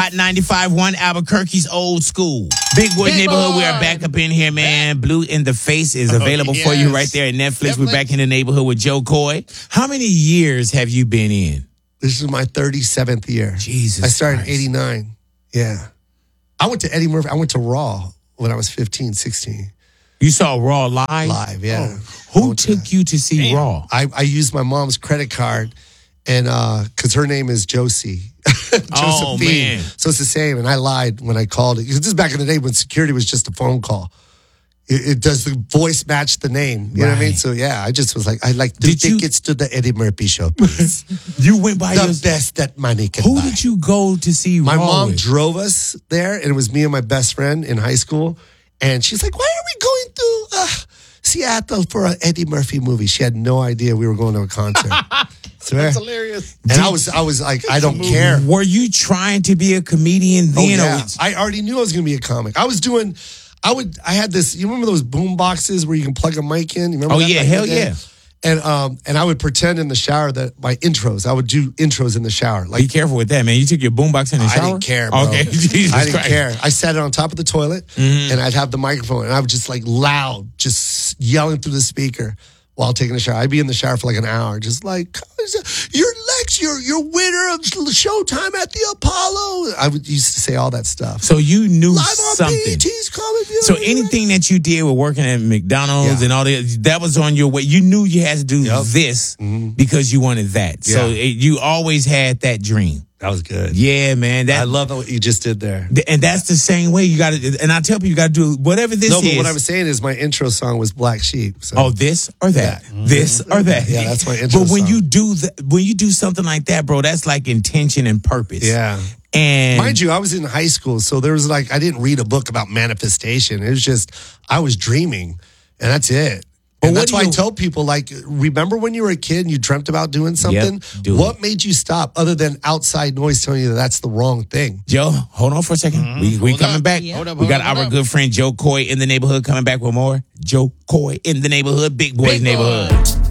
Hot 95.1 Albuquerque's old school. Big Boy Neighborhood. We are back up in here, man. Blue in the Face is available for you right there at Netflix. We're back in the neighborhood with Joe Coy. How many years have you been in? This is my 37th year. Jesus I started Christ. in 89. Yeah. I went to Eddie Murphy. I went to Raw when I was 15, 16. You saw Raw live? Live, yeah. Who took you to see Raw? I used my mom's credit card, and because her name is Josie. Oh, man. So it's the same, and I lied when I called it. Because this is back in the day when security was just a phone call. It does the voice match the name. You know what I mean? So, yeah, I just was like, I'd like 2 tickets to the Eddie Murphy show, please. You went by the best that money can Who buy. did you go to see My Raw mom with? drove us there, and it was me and my best friend in high school. And she's like, why are we going to Seattle for an Eddie Murphy movie? She had no idea we were going to a concert. That's hilarious. And I was like, I don't care. Were you trying to be a comedian Oh, then? yeah. I already knew I was going to be a comic. I had this, you remember those boom boxes where you can plug a mic in? You remember Oh, that yeah, back in hell the day? yeah. And I would pretend in the shower that my intros, I would do intros in the shower. Be Like, careful with that, man. You took your boombox in the shower? I didn't care, bro. Okay, Jesus I didn't Christ. care. I sat it on top of the toilet, and I'd have the microphone, and I would just like loud, just yelling through the speaker while taking a shower. I'd be in the shower for like an hour, just like, you're Lex, you're winner of Showtime at the Apollo. I used to say all that stuff. So you knew Live on something. BET's Comedy View. So anything that you did with working at McDonald's Yeah. and all that was on your way. You knew you had to do this because you wanted that. So Yeah. you always had that dream. That was good. Yeah, man. I love what you just did there. And that's the same way you got to. And I tell people you got to do whatever this No, is. but what I was saying is my intro song was Black Sheep. So. Oh, this or that, this or that. Yeah, that's my intro But when song. you do something like that, bro, that's like intention and purpose. Yeah. And Mind you, I was in high school, so there was like, I didn't read a book about manifestation. It was just, I was dreaming, and that's it. But And what that's do why I you- tell people, like, remember when you were a kid and you dreamt about doing something? do it. What made you stop other than outside noise telling you that that's the wrong thing? Joe, hold on for a 2nd We Hold coming up. back. Yeah. Hold up, We got hold our up. good friend Joe Coy in the neighborhood coming back with more. Joe Coy in the neighborhood, Big Boys Big Boy. neighborhood.